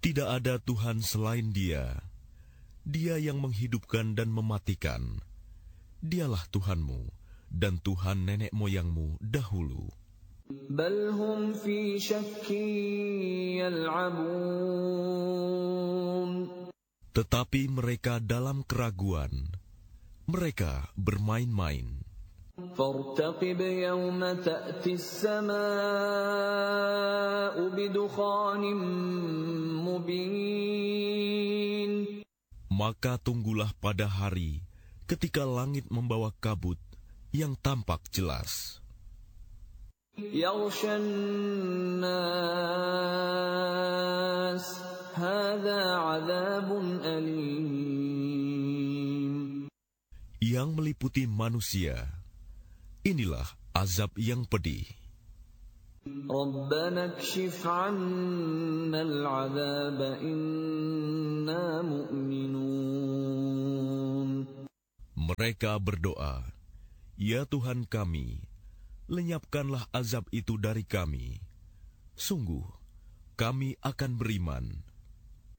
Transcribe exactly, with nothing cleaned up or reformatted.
Tidak ada Tuhan selain Dia. Dia yang menghidupkan dan mematikan. Dialah Tuhanmu dan Tuhan nenek moyangmu dahulu. Bal hum fi syakkin yal'abun. Tetapi mereka dalam keraguan. Mereka bermain-main. فارتقب يوم تأتي السماء بدخان مبين. Maka tunggulah pada hari ketika langit membawa kabut yang tampak jelas. يغشى الناس هذا عذاب أليم. Yang meliputi manusia. Inilah azab yang pedih. رَبَّنَا اكْشِفْ عَنَّا الْعَذَابَ إِنَّا مُؤْمِنُونَ. Mereka berdoa, Ya Tuhan kami, lenyapkanlah azab itu dari kami. Sungguh, kami akan beriman.